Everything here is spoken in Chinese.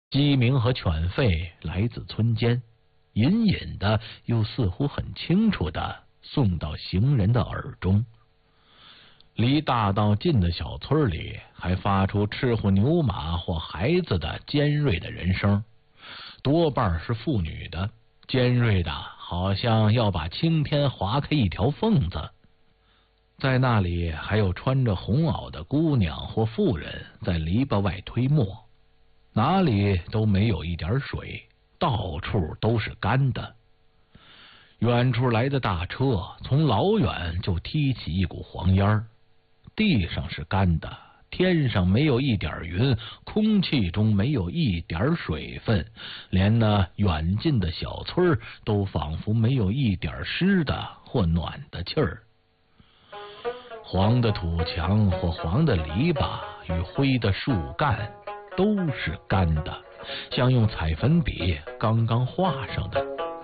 鸡鸣和犬吠来自村间，隐隐的又似乎很清楚的送到行人的耳中。离大道近的小村里还发出赤乎牛马或孩子的尖锐的人声，多半是妇女的，尖锐的好像要把青天划开一条缝子。在那里还有穿着红袄的姑娘或妇人在篱笆外推磨，哪里都没有一点水，到处都是干的。远处来的大车从老远就踢起一股黄烟，地上是干的，天上没有一点云，空气中没有一点水分，连那远近的小村都仿佛没有一点湿的或暖的气儿。黄的土墙或黄的篱笆与灰的树干都是干的，像用彩粉笔刚刚画上的。